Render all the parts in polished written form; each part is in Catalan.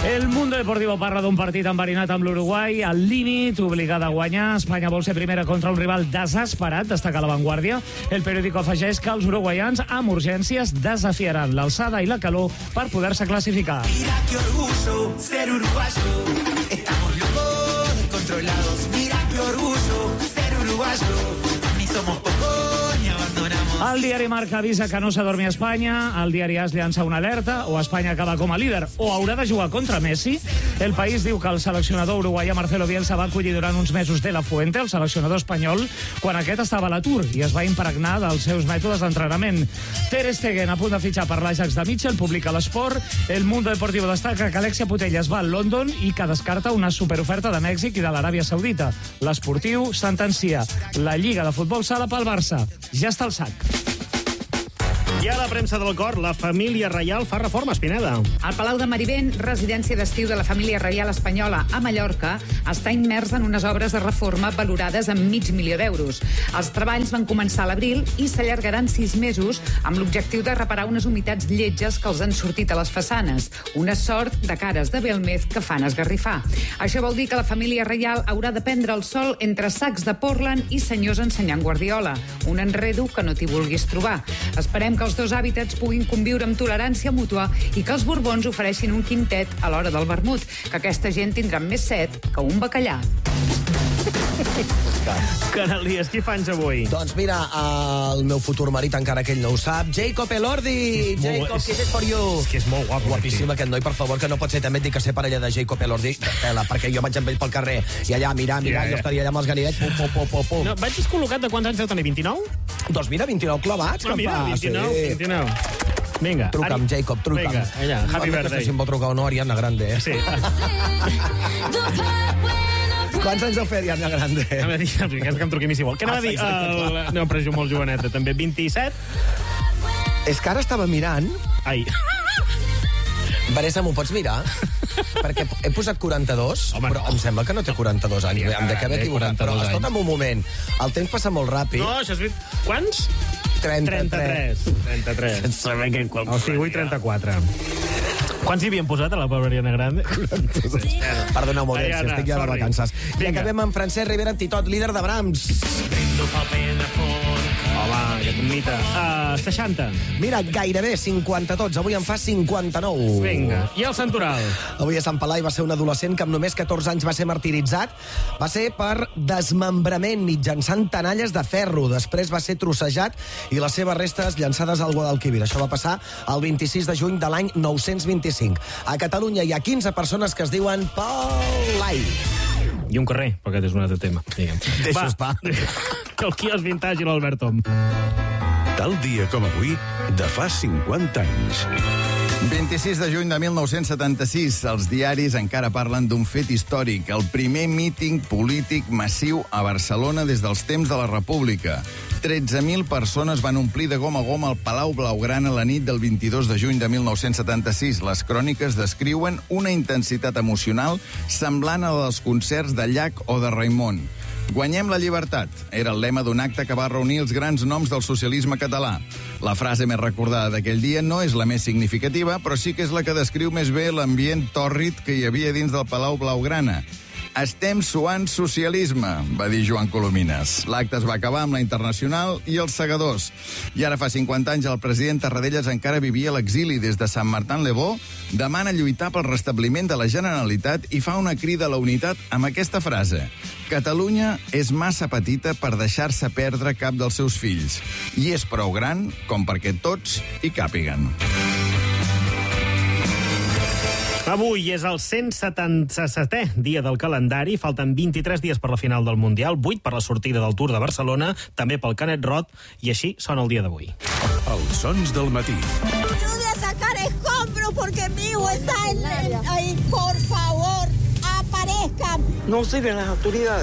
El Mundo Deportivo parla d'un partit enverinat amb l'Uruguai, al límit, obligada a guanyar. Espanya vol ser primera contra un rival desesperat, destaca La Vanguardia. El periòdico afegeix que els uruguaians, amb urgències, desafiaran l'alçada i la calor per poder-se classificar. Mira que orgullo ser uruguayo. Estamos locos, descontrolados. Mira que orgullo ser uruguayo. Ni somos pocos ni abandonamos. El diari Marca avisa que no s'adormi a Espanya, el diari AS llança una alerta, o Espanya acaba com a líder, o haurà de jugar contra Messi. El País diu que el seleccionador uruguaià Marcelo Bielsa va acollir durant uns mesos De La Fuente, el seleccionador espanyol, quan aquest estava a l'atur i es va impregnar dels seus mètodes d'entrenament. Ter Stegen, a punt de fitxar per l'Ajax de Mitchell, publica l'Esport. El Mundo Deportivo destaca que Alexia Putellas va a London i que descarta una superoferta de Mèxic i de l'Aràbia Saudita. L'Esportiu sentencia la Lliga de Futbol Sala pel Barça. Ja està al sac. I a la premsa del cor, la família reial fa reforma, Espineda. El Palau de Marivent, residència d'estiu de la família reial espanyola a Mallorca, està immers en unes obres de reforma valorades en $500.000 d'euros. Els treballs van començar a l'abril i s'allargaran 6 mesos amb l'objectiu de reparar unes humitats lletges que els han sortit a les façanes. Una sort de cares de Belmez que fan esgarrifar. Això vol dir que la família reial haurà de prendre el sol entre sacs de Portland i senyors ensenyant guardiola. Un enredo que no t'hi vulguis trobar. Esperem que els dos hàbitats puguin conviure amb tolerància mútua i que els Borbons ofereixin un quintet a l'hora del vermut, que aquesta gent tindrà més set que un bacallà. Canalies, qui fans avui? Doncs mira, el meu futur marit, encara que ell no ho sap, Jacob Elordi. Jacob, this is for you. És que és molt guapo. Guapíssim aquest noi, per favor, que no pot ser. També et dic que ser parella de Jacob Elordi, tela, perquè jo vaig amb ell pel carrer i allà, mira, jo estaria allà amb els ganivets, pum. No, vaig descol·locat de quants anys deu tenir, 29? Doncs mira, 29 clavats, que mira, fa. 29. Vinga. Truca'm, Jacob, truca'm. Vinga, allà, happy birthday. Si em vol trucar o no, Ariana Grande. Sí. Quants anys deu fer Ariana Grande? És que em truqui a mi si vol. Què anava a dir? No, però jo molt joveneta, també. 27? És que ara estava mirant... Ai. Vanessa, m'ho pots mirar? Perquè he posat 42, home, però em sembla que no té 42 anys. Em de que haver equivocat. Però escolta'm un moment. El temps passa molt ràpid. No, això és... Quants? 33. 33. Sense saber que qual... O sigui, avui 34. Quants hi havien posat a la pobra Ariana Grande? Perdoneu molt, si estic ja de vacances. I acabem amb Francesc Rivera Titot, líder de Brahms. Home, aquest mite. 60. Mira, gairebé 50 tots. Avui en fa 59. Vinga. I el Santoral? Avui a Sant Pelai va ser un adolescent que amb només 14 anys va ser martiritzat. Va ser per desmembrament mitjançant tenalles de ferro. Després va ser trossejat i les seves restes llançades al Guadalquivir. Això va passar el 26 de juny de l'any 925. A Catalunya hi ha 15 persones que es diuen Pelai. I un carrer, però aquest és un altre tema. Deixa estar. El quios vintage i l'Albert Tom. Tal dia com avui, de fa 50 anys. 26 de juny de 1976, els diaris encara parlen d'un fet històric, el primer míting polític massiu a Barcelona des dels temps de la República. 13.000 persones van omplir de gom a gom el Palau Blaugrana la nit del 22 de juny de 1976. Les cròniques descriuen una intensitat emocional semblant a la dels concerts de Llach o de Raimon. Guanyem la llibertat era el lema d'un acte que va reunir els grans noms del socialisme català. La frase més recordada d'aquell dia no és la més significativa, però sí que és la que descriu més bé l'ambient tòrrid que hi havia dins del Palau Blaugrana. Estem suant socialisme, va dir Joan Colomines. L'acte es va acabar amb la Internacional i els segadors. I ara fa 50 anys el president Tarradellas encara vivia a l'exili des de Sant Martin-le-Beau, demana lluitar pel restabliment de la Generalitat i fa una crida a la unitat amb aquesta frase: Catalunya és massa petita per deixar-se perdre cap dels seus fills i és prou gran com perquè tots hi càpiguen. Avui és el 177è dia del calendari, falten 23 dies per la final del Mundial, 8 per la sortida del Tour de Barcelona, també pel Canet Roth, i així sona el dia d'avui. Els sons del matí. Ayude a sacar escombros porque mi hijo está ahí, por favor, aparezcan. No sirven las autoridades.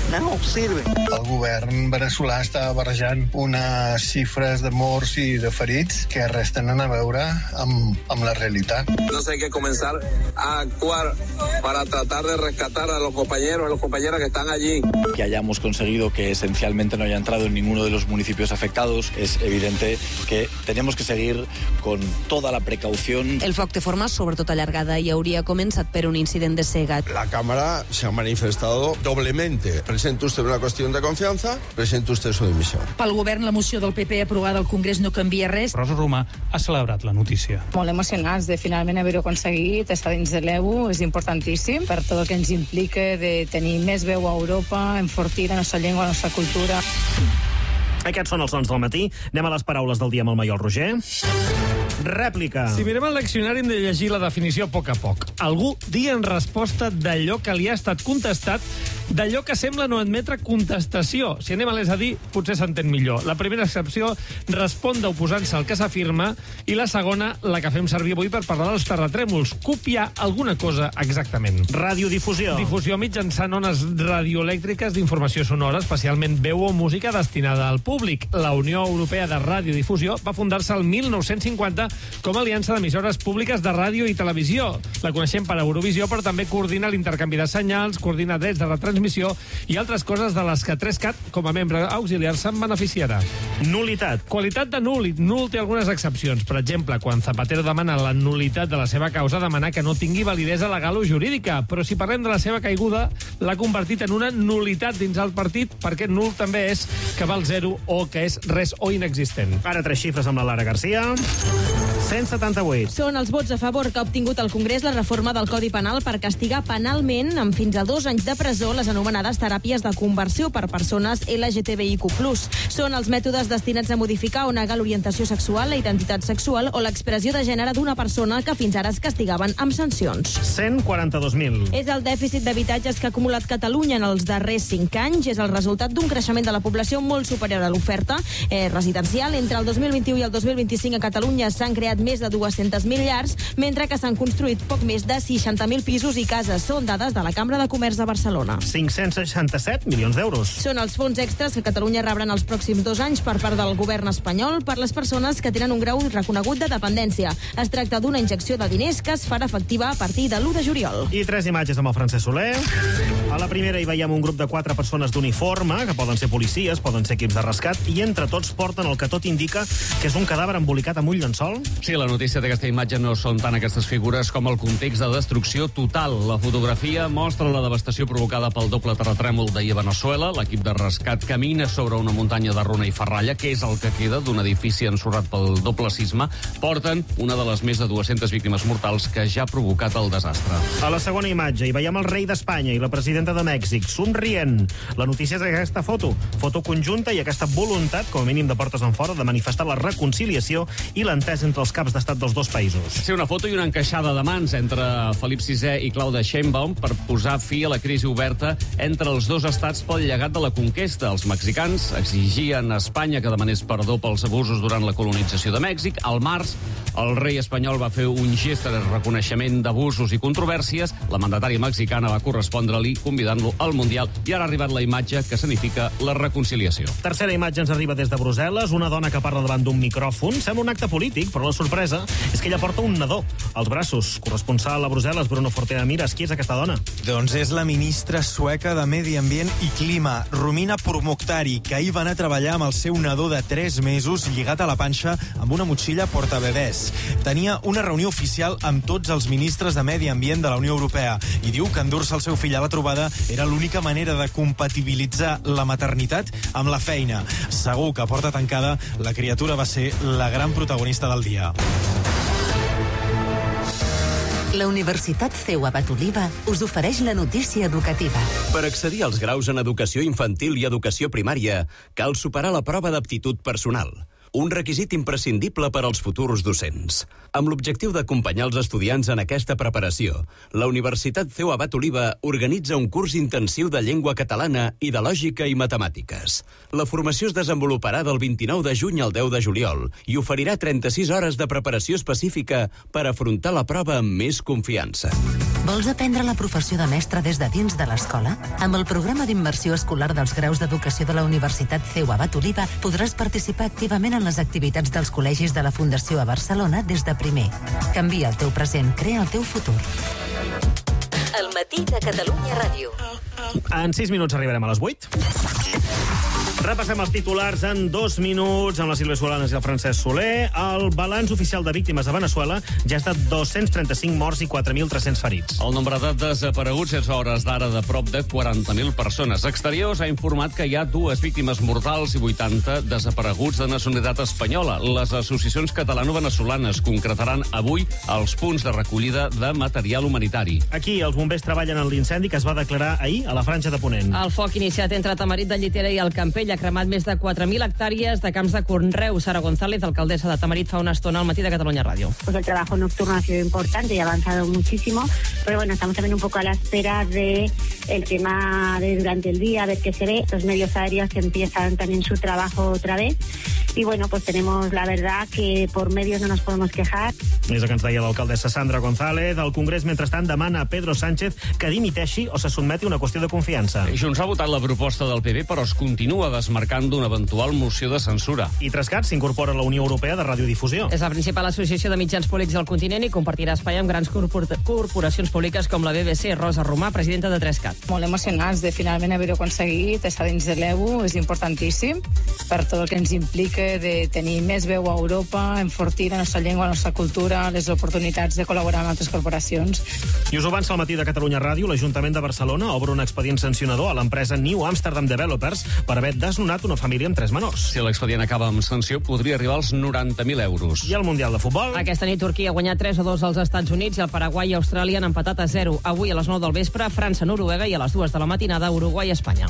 No sirve. El govern veneçolà està barrejant unes xifres de morts i de ferits que res tenen a veure amb la realitat. Entonces hay que comenzar a actuar para tratar de rescatar a los compañeros y las compañeras que están allí. Que hayamos conseguido que esencialmente no haya entrado en ninguno de los municipios afectados, es evidente que tenemos que seguir con toda la precaución. El foc té forma sobretot allargada i hauria començat per un incident de cega. La Cámara se ha manifestado doblemente. Presenta usted una cuestión de confianza, presenta usted su dimisión. Pel govern, la moció del PP aprovada al Congrés no canvia res. Rosa Romà ha celebrat la notícia. Molt emocionats de finalment haver-ho aconseguit, estar dins de l'EU, és importantíssim per tot el que ens implica de tenir més veu a Europa, enfortir la nostra llengua, la nostra cultura. Aquests són els sons del matí. Anem a les paraules del dia amb el Maiol Roger. Rèplica. Si mirem el leccionari hem de llegir la definició a poc a poc. Algú dir en resposta d'allò que li ha estat contestat, d'allò que sembla no admetre contestació. Si anem a l'és a dir, potser s'entén millor. La primera excepció respon oposant-se al que s'afirma i la segona, la que fem servir avui per parlar dels terratrèmols. Copiar alguna cosa exactament. Radiodifusió. Difusió mitjançant ones radioelèctriques d'informació sonora, especialment veu o música destinada al públic. La Unió Europea de Radiodifusió va fundar-se el 1950 com a aliança d'emissores públiques de ràdio i televisió. La coneixem per Eurovisió, però també coordina l'intercanvi de senyals, coordina drets de retransmissió i altres coses de les que 3CAT, com a membre auxiliar, se'n beneficiarà. Nulitat. Qualitat de nul. Nul té algunes excepcions. Per exemple, quan Zapatero demana la nulitat de la seva causa, demana que no tingui validesa legal o jurídica. Però si parlem de la seva caiguda, l'ha convertit en una nulitat dins el partit, perquè nul també és que val zero o que és res o inexistent. Ara 3 xifres amb la Lara Garcia. 178. Són els vots a favor que ha obtingut el Congrés la reforma del Codi Penal per castigar penalment amb fins a 2 anys de presó les anomenades teràpies de conversió per persones LGTBIQ+. Són els mètodes destinats a modificar o negar l'orientació sexual, la identitat sexual o l'expressió de gènere d'una persona que fins ara es castigaven amb sancions. 142.000. És el dèficit d'habitatges que ha acumulat Catalunya en els darrers 5 anys. És el resultat d'un creixement de la població molt superior a l'oferta residencial. Entre el 2021 i el 2025 a Catalunya s'han creat més de 200.000 llars, mentre que s'han construït poc més de 60.000 pisos i cases. Són dades de la Cambra de Comerç de Barcelona. 567 milions d'euros. Són els fons extras que Catalunya rebrà en els pròxims 2 anys per part del govern espanyol per les persones que tenen un grau reconegut de dependència. Es tracta d'una injecció de diners que es farà efectiva a partir de l'1 de juliol. I 3 imatges amb el Francesc Soler. A la primera hi veiem un grup de 4 persones d'uniforme, que poden ser policies, poden ser equips de rescat, i entre tots porten el que tot indica que és un cadàver embolicat amb un llençol. Sí, la notícia d'aquesta imatge no són tant aquestes figures com el context de destrucció total. La fotografia mostra la devastació provocada pel doble terratrèmol d'ahir a Veneçuela. L'equip de rescat camina sobre una muntanya de runa i ferralla, que és el que queda d'un edifici ensorrat pel doble sisme. Porten una de les més de 200 víctimes mortals que ja ha provocat el desastre. A la segona imatge hi veiem el rei d'Espanya i la presidenta de Mèxic somrient. La notícia és aquesta foto conjunta i aquesta voluntat, com a mínim de portes enfora, de manifestar la reconciliació i l'entesa entre els caps d'estat dels dos països. Sí, una foto i una encaixada de mans entre Felip VI i Claudia Sheinbaum per posar fi a la crisi oberta entre els dos estats pel llegat de la conquesta. Els mexicans exigien a Espanya que demanés perdó pels abusos durant la colonització de Mèxic. Al març, el rei espanyol va fer un gest de reconeixement d'abusos i controvèrsies. La mandatària mexicana va correspondre-li convidant-lo al Mundial i ara ha arribat la imatge que significa la reconciliació. Tercera imatge ens arriba des de Brussel·les, una dona que parla davant d'un micròfon. Sembla un acte polític, però la sorpresa és que ella porta un nadó als braços. Corresponsal a Brussel·les, Bruno Fortea Mires. Qui és aquesta dona? Doncs és la ministra sueca de Medi Ambient i Clima, Romina Pourmokhtari, que ahir va anar a treballar amb el seu nadó de 3 mesos lligat a la panxa amb una motxilla portabebès. Tenia una reunió oficial amb tots els ministres de Medi Ambient de la Unió Europea i diu que endur-se el seu fill a la trobada era l'única manera de compatibilitzar la maternitat amb la feina. Segur que a porta tancada la criatura va ser la gran protagonista del dia. La Universitat CEU Abat Oliva us ofereix la notícia educativa. Per accedir als graus en educació infantil i educació primària, cal superar la prova d'aptitud personal, un requisit imprescindible per als futurs docents. Amb l'objectiu d'acompanyar els estudiants en aquesta preparació, la Universitat CEU Abat Oliva organitza un curs intensiu de llengua catalana i de lògica i matemàtiques. La formació es desenvoluparà del 29 de juny al 10 de juliol i oferirà 36 hores de preparació específica per afrontar la prova amb més confiança. Vols aprendre la professió de mestre des de dins de l'escola? Amb el programa d'immersió escolar dels graus d'educació de la Universitat CEU Abat Oliva podràs participar activament en les activitats dels col·legis de la Fundació a Barcelona des de primer. Canvia el teu present, crea el teu futur. El matí de Catalunya Ràdio. En 6 minuts arribarem a les 8. Repassem els titulars en 2 minuts amb la Sílvia Solanes i el Francesc Soler. El balanç oficial de víctimes a Veneçuela ja està de 235 morts i 4.300 ferits. El nombre de desapareguts és a hores d'ara de prop de 40.000 persones. Exteriors ha informat que hi ha 2 víctimes mortals i 80 desapareguts de nacionalitat espanyola. Les associacions catalano-venezolanes concretaran avui els punts de recollida de material humanitari. Aquí els bombers treballen en l'incendi que es va declarar ahir a la Franja de Ponent. El foc iniciat entre Tamarit de Llitera i el Campell ha cremat més de 4.000 hectàrees de camps de conreu. Sara González, alcaldesa de Tamarit, fa una estona al matí de Catalunya Ràdio. Pues el trabajo nocturno ha sido importante y ha avanzado muchísimo, pero bueno, estamos también un poco a la espera de el tema de durante el día, a ver qué se ve. Los medios aéreos que empiezan también su trabajo otra vez. Y bueno, pues tenemos la verdad que por medios no nos podemos quejar. És el que ens deia l'alcaldessa Sandra González. El Congrés, mentrestant, demana a Pedro Sánchez que dimiteixi o se sotmeti a una qüestió de confiança. Junts ha votat la proposta del PP, però es continua desmarcant d'una eventual moció de censura. I Trascat s'incorpora a la Unió Europea de Radiodifusió. És la principal associació de mitjans públics del continent i compartirà espai amb grans corporacions públiques com la BBC. Rosa Romà, presidenta de Trascat. Molt emocionats de finalment haver-ho aconseguit, estar dins de l'EBU, és importantíssim per tot el que ens implica de tenir més veu a Europa, enfortir la nostra llengua, la nostra cultura, les oportunitats de col·laborar amb altres corporacions. I us ho avança al matí de Catalunya Ràdio. L'Ajuntament de Barcelona obre un expedient sancionador a l'empresa New Amsterdam Developers per haver desnonat una família amb 3 menors. Si l'expedient acaba amb sanció, podria arribar als 90.000 euros. I el Mundial de Futbol? Aquesta nit Turquia ha guanyat 3-2 als Estats Units i el Paraguai i Austràlia han empatat a 0. Avui a les 9 del vespre, França-Noruega i a les 2 de la matinada, Uruguai-Espanya.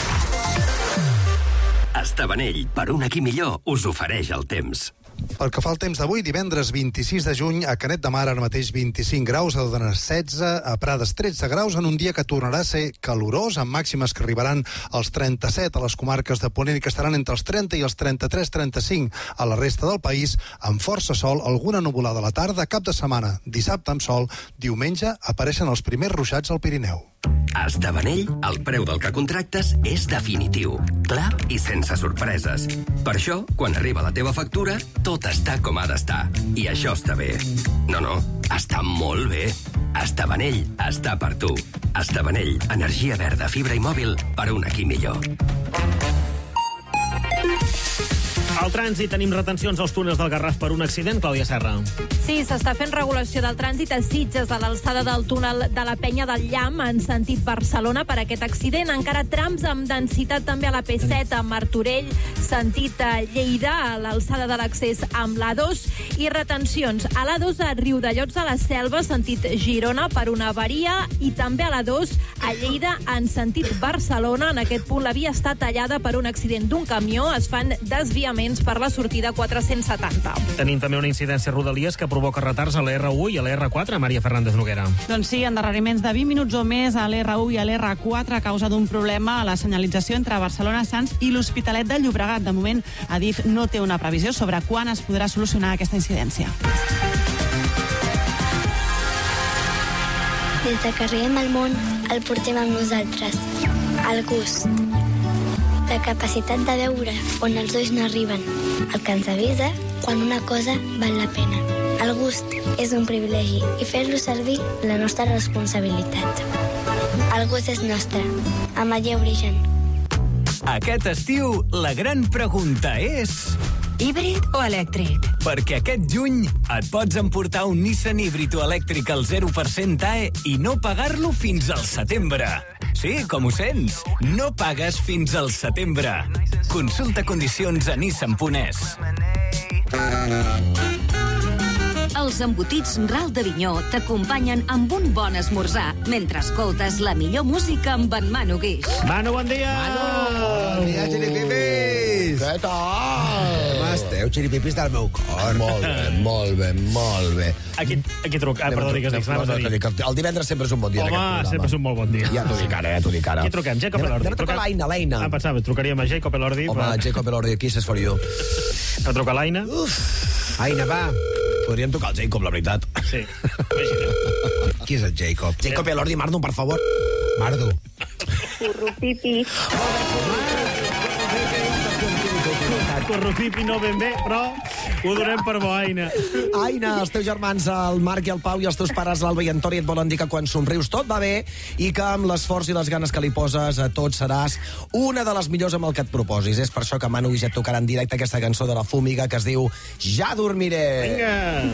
Estavanell, per un aquí millor, us ofereix el temps. Pel que fa al temps d'avui, divendres 26 de juny, a Canet de Mar ara mateix 25 graus, a Odenes 16, a Prades 13 graus, en un dia que tornarà a ser calorós, amb màximes que arribaran als 37 a les comarques de Ponent i que estaran entre els 30 i els 33-35 a la resta del país, amb força sol, alguna nuvolada a la tarda, cap de setmana, dissabte amb sol, diumenge apareixen els primers ruixats al Pirineu. A Estavanell, el preu del que contractes és definitiu, clar i sense sorpreses. Per això, quan arriba la teva factura, tot està com ha d'estar. I això està bé. No, està molt bé. Estavanell està per tu. Estavanell, energia verda, fibra i mòbil per un aquí millor. Al trànsit tenim retencions als túnels del Garraf per un accident, Clàudia Serra. Sí, s'està fent regulació del trànsit a Sitges, a l'alçada del túnel de la Penya del Llamp, en sentit Barcelona, per aquest accident. Encara trams amb densitat també a la P7, a Martorell, sentit Lleida, a l'alçada de l'accés amb l'A2, i retencions a l'A2 a Riudellots de la Selva, sentit Girona, per una avaria, i també a l'A2 a Lleida, en sentit Barcelona. En aquest punt la via està tallada per un accident d'un camió. Es fan desviaments per la sortida 470. Tenim també una incidència a Rodalies que provoca retards a l'R1 i a l'R4, Maria Fernández Noguera. Doncs sí, endarreriments de 20 minuts o més a l'R1 i a l'R4 a causa d'un problema a la senyalització entre Barcelona Sants i l'Hospitalet de Llobregat. De moment, Adif no té una previsió sobre quan es podrà solucionar aquesta incidència. Des de que arribem al món, el portem amb nosaltres. El gust. La capacitat de veure on els ulls no arriben. El que ens avisa quan una cosa val la pena. El gust és un privilegi i fer-lo servir la nostra responsabilitat. El gust és nostre. Amaya Origen. Aquest estiu, la gran pregunta és... Híbrid o elèctric? Perquè aquest juny et pots emportar un Nissan híbrid o elèctric al 0% AE i no pagar-lo fins al setembre. Sí, com ho sents? No pagues fins al setembre. Consulta condicions a nissan.es. Els embotits Ral d'Avinyó t'acompanyen amb un bon esmorzar mentre escoltes la millor música amb en Manu Guix. Manu, bon dia! Bon dia, xiripipis! Què tal? Com esteu, xiripipis del meu cor? Molt bé, molt bé, molt bé. Aquí truca. Perdó, digues. El divendres sempre és un bon dia. Home, sempre és un molt bon dia. Ja t'ho dic ara, Aquí truquem, Jacob Elordi. Anem a trucar l'Aina. Pensava, trucaríem a Jacob Elordi. Home, Jacob Elordi, kisses for you. A trucar l'Aina. Aina, va. Podríem tocar el Jacob, la veritat. Sí. Qui és el Jacob? Jacob i Elordi Mardo, per favor. Mardo. Currupipi. Corrupipi no ben bé, però ho donem per bo, Aina. Aina, els teus germans, el Marc i el Pau, i els teus pares, l'Alba i en Tori, et volen dir que quan somrius tot va bé i que amb l'esforç i les ganes que li poses a tot seràs una de les millors amb el que et proposis. És per això que Manu i ja et tocarà en directe aquesta cançó de la Fúmiga que es diu Ja dormiré. Vinga.